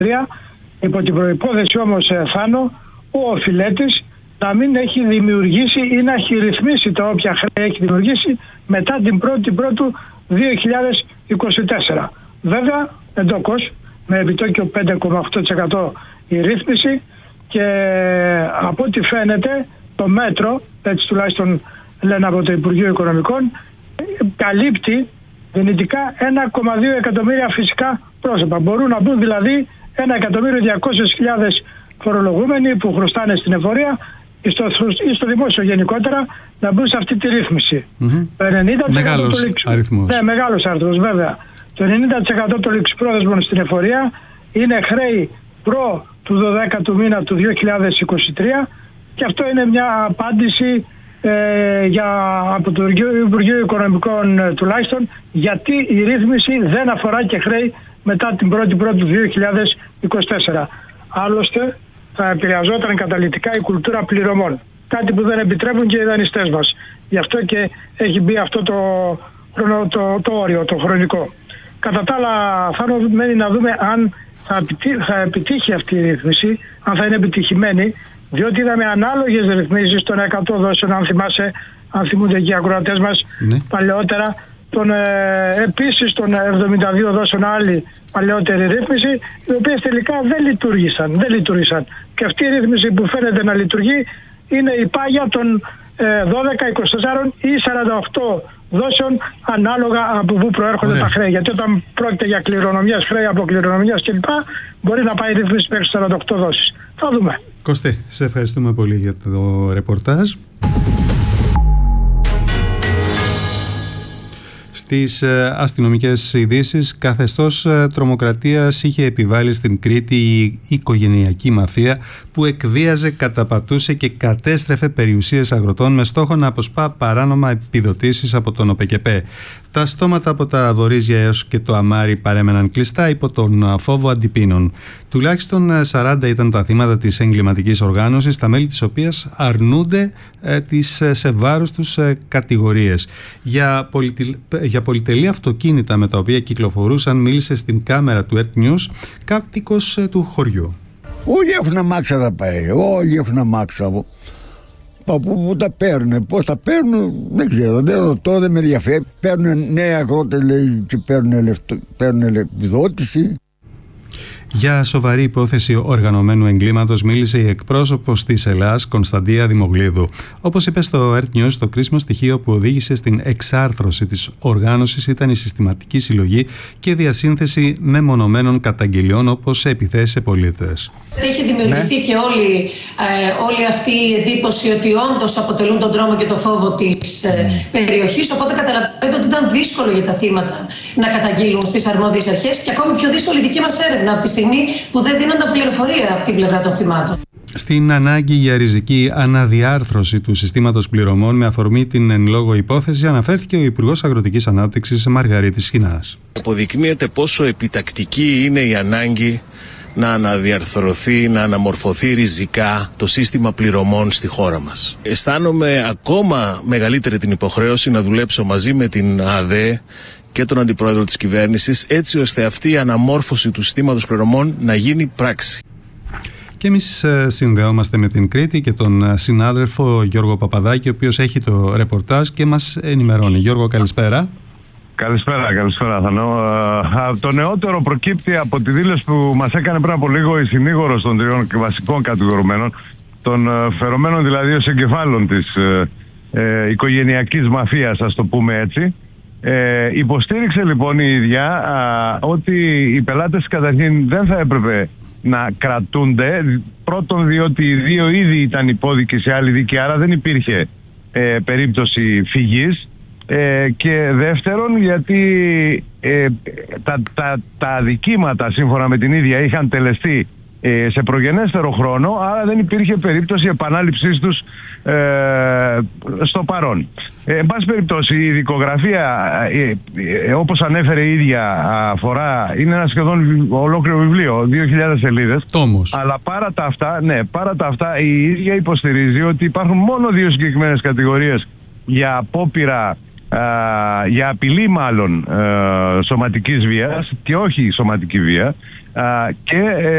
Υπό την προϋπόθεση όμως, Θάνο, ο οφειλέτης να μην έχει δημιουργήσει ή να έχει ρυθμίσει τα όποια χρέη έχει δημιουργήσει μετά την 1η Πρώτου 2024. Βέβαια, εντόκως, με επιτόκιο 5,8% η ρύθμιση και από ό,τι φαίνεται το μέτρο, έτσι τουλάχιστον λένε από το Υπουργείο Οικονομικών, καλύπτει δυνητικά 1,2 εκατομμύρια φυσικά πρόσωπα. Μπορούν να μπουν δηλαδή 1.200.000 φορολογούμενοι που χρωστάνε στην εφορία ή στο δημόσιο γενικότερα να μπουν σε αυτή τη ρύθμιση. Μεγάλος αριθμός. Ναι, μεγάλος αριθμός βέβαια. Το 90% των ληξιπρόθεσμων στην εφορία είναι χρέη προ του 12ου μήνα του 2023 και αυτό είναι μια απάντηση από το Υπουργείο Οικονομικών τουλάχιστον, γιατί η ρύθμιση δεν αφορά και χρέη μετά την 1η Πρώτου 2024. Άλλωστε θα επηρεαζόταν καταλυτικά η κουλτούρα πληρωμών, κάτι που δεν επιτρέπουν και οι δανειστές μας. Γι' αυτό και έχει μπει αυτό το όριο, το χρονικό. Κατά τα άλλα, θα μένει να δούμε αν θα επιτύχει αυτή η ρύθμιση, αν θα είναι επιτυχημένη, διότι είδαμε ανάλογες ρυθμίσεις των 100 δόσεων, αν θυμούνται και οι ακροατές μας παλαιότερα, επίσης των 72 δόσεων άλλη παλαιότερη ρύθμιση, οι οποίες τελικά δεν λειτουργήσαν. Και αυτή η ρύθμιση που φαίνεται να λειτουργεί είναι η πάγια των 12, 24 ή 48 δόσεων ανάλογα από πού προέρχονται τα χρέη. Γιατί όταν πρόκειται για κληρονομιές, χρέη από κληρονομιές κλπ, μπορεί να πάει η ρύθμιση μέχρι 48 δόσεις. Θα δούμε. Κωστή, σε ευχαριστούμε πολύ για το ρεπορτάζ. Στις αστυνομικές ειδήσεις, καθεστώς τρομοκρατίας είχε επιβάλει στην Κρήτη η οικογενειακή μαφία που εκβίαζε, καταπατούσε και κατέστρεφε περιουσίες αγροτών με στόχο να αποσπά παράνομα επιδοτήσεις από τον ΟΠΕΚΕΠΕ. Τα στόματα από τα βορίζια έως και το αμάρι παρέμεναν κλειστά υπό τον φόβο αντιπίνων. Τουλάχιστον 40 ήταν τα θύματα της εγκληματικής οργάνωσης, τα μέλη της οποίας αρνούνται τις σε βάρος τους κατηγορίες. Για πολυτελή αυτοκίνητα με τα οποία κυκλοφορούσαν μίλησε στην κάμερα του Earth News κάτοικος του χωριού. Όλοι έχουν αμάξα θα πάει, όλοι έχουν αμάξα. Πού τα παίρνουν, πώς τα παίρνουν, δεν ξέρω, δεν ρωτώ, δεν με ενδιαφέρει. Παίρνουν νέα αγρότες, λέει, και παίρνουν επιδότηση. Για σοβαρή υπόθεση οργανωμένου εγκλήματος μίλησε η εκπρόσωπος της Ελλάς, Κωνσταντία Δημογλίδου. Όπως είπε στο Earth News, το κρίσιμο στοιχείο που οδήγησε στην εξάρθρωση της οργάνωσης ήταν η συστηματική συλλογή και διασύνθεση μεμονωμένων καταγγελιών όπως επιθέσεις σε πολίτες. Έχει δημιουργηθεί και όλη αυτή η εντύπωση ότι όντως αποτελούν τον τρόμο και το φόβο της περιοχής, οπότε καταλαβαίνετε ότι ήταν δύσκολο για τα θύματα να καταγγείλουν στις αρμόδιες αρχές και ακόμη πιο δύσκολη η δική μας έρευνα από τη στιγμή που δεν δίνονταν πληροφορία από την πλευρά των θυμάτων. Στην ανάγκη για ριζική αναδιάρθρωση του συστήματος πληρωμών με αφορμή την εν λόγω υπόθεση αναφέρθηκε ο Υπουργός Αγροτικής Ανάπτυξης Μαργαρίτης Σχοινάς. Αποδεικνύεται πόσο επιτακτική είναι η ανάγκη να αναδιαρθρωθεί, να αναμορφωθεί ριζικά το σύστημα πληρωμών στη χώρα μας. Αισθάνομαι ακόμα μεγαλύτερη την υποχρέωση να δουλέψω μαζί με την ΑΔΕ και τον Αντιπρόεδρο της Κυβέρνησης, έτσι ώστε αυτή η αναμόρφωση του συστήματος πληρωμών να γίνει πράξη. Και εμείς συνδεόμαστε με την Κρήτη και τον συνάδελφο Γιώργο Παπαδάκη, ο οποίος έχει το ρεπορτάζ και μας ενημερώνει. Γιώργο, καλησπέρα. Καλησπέρα Θανό. Το νεότερο προκύπτει από τη δήλωση που μας έκανε πριν από λίγο η συνήγορος των τριών βασικών κατηγορουμένων, των φερομένων δηλαδή ως εγκεφάλων της οικογενειακής μαφίας, ας το πούμε έτσι. Υποστήριξε λοιπόν η ίδια ότι οι πελάτες καταρχήν δεν θα έπρεπε να κρατούνται, πρώτον διότι οι δύο ήδη ήταν υπόδικοι σε άλλη δίκη, άρα δεν υπήρχε περίπτωση φυγής, και δεύτερον γιατί τα αδικήματα σύμφωνα με την ίδια είχαν τελεστεί σε προγενέστερο χρόνο, άρα δεν υπήρχε περίπτωση επανάληψής τους στο παρόν. Εν πάση περιπτώσει η δικογραφία, όπως ανέφερε η ίδια, είναι ένα σχεδόν ολόκληρο βιβλίο, 2.000 σελίδες. Τόμος. Αλλά παρά τα αυτά η ίδια υποστηρίζει ότι υπάρχουν μόνο δύο συγκεκριμένες κατηγορίες για απόπειρα, για απειλή μάλλον σωματικής βίας και όχι σωματική βία, και